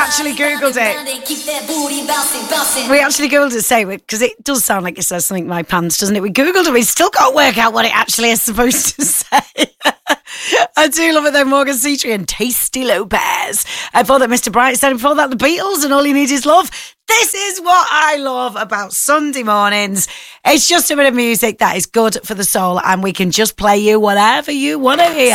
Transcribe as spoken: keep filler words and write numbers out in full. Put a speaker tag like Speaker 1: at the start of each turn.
Speaker 1: actually Googled it. We actually Googled it, say, because it does sound like it says something in my pants, doesn't it? We Googled it, we still got to work out what it actually is supposed to say. I do love it though, Morgan Citri and Tasty Lopez. I thought that Mister Bright said before that the Beatles and All You Need Is Love. This is what I love about Sunday mornings. It's just a bit of music that is good for the soul, and we can just play you whatever you want to hear.